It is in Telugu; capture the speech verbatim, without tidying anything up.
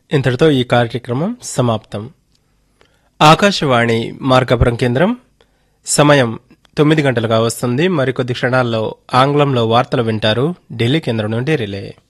ఇంతటితో ఈ కార్యక్రమం సమాప్తం. ఆకాశవాణి మార్కాపురం కేంద్రం సమయం తొమ్మిది గంటలుగా వస్తుంది. మరికొద్ది క్షణాల్లో ఆంగ్లంలో వార్తలు వింటారు. ఢిల్లీ కేంద్రం నుండి రిలే.